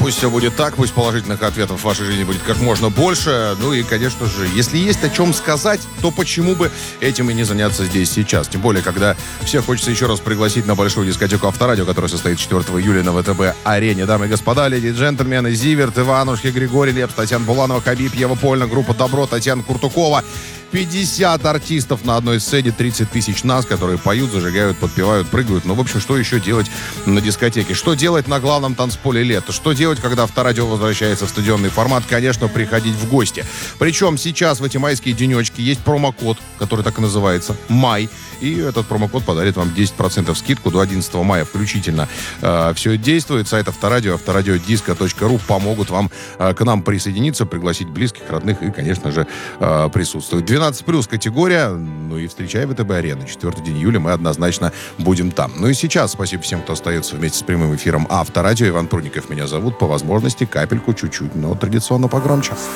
Пусть все будет так, пусть положительных ответов в вашей жизни будет как можно больше. Ну и, конечно же, если есть о чем сказать, то почему бы этим и не заняться здесь сейчас? Тем более, когда всех хочется еще раз пригласить на большую дискотеку Авторадио, которая состоит 4 июля на ВТБ-арене. Дамы и господа, леди и джентльмены, Зиверт, Иванушки, Григорий Лепс, Татьяна Буланова, Хабиб, Ева Польна, группа «Добро», Татьяна Куртукова. 50 артистов на одной сцене, 30 тысяч нас, которые поют, зажигают, подпевают, прыгают. Ну, в общем, что еще делать на дискотеке? Что делать на главном танцполе лета? Что делать, когда Авторадио возвращается в стадионный формат? Конечно, приходить в гости. Причем сейчас в эти майские денечки есть промокод, который так и называется «Май». И этот промокод подарит вам 10% скидку до 11 мая включительно. Все действует. Сайт Авторадио, авторадиодиско.ру помогут вам к нам присоединиться, пригласить близких, родных и, конечно же, присутствовать. 12+ категория. Ну и встречай ВТБ-арену. 4 день июля мы однозначно будем там. Ну и сейчас спасибо всем, кто остается вместе с прямым эфиром Авторадио. Иван Прудников меня зовут. По возможности капельку, чуть-чуть, но традиционно погромче.